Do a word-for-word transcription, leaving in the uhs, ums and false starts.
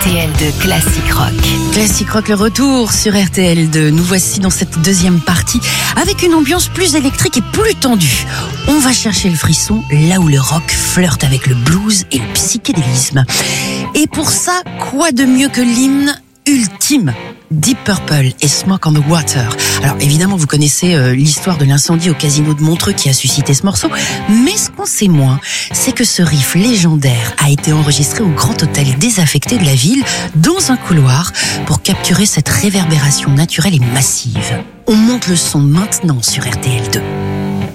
R T L deux Classic Rock. Classic Rock, le retour sur R T L deux. Nous voici dans cette deuxième partie avec une ambiance plus électrique et plus tendue. On va chercher le frisson là où le rock flirte avec le blues et le psychédélisme. Et pour ça, quoi de mieux que l'hymne ultime, Deep Purple et Smoke on the Water. Alors évidemment, vous connaissez euh, l'histoire de l'incendie au casino de Montreux qui a suscité ce morceau, mais ce qu'on sait moins, c'est que ce riff légendaire a été enregistré au grand hôtel désaffecté de la ville, dans un couloir, pour capturer cette réverbération naturelle et massive. On monte le son maintenant sur R T L deux.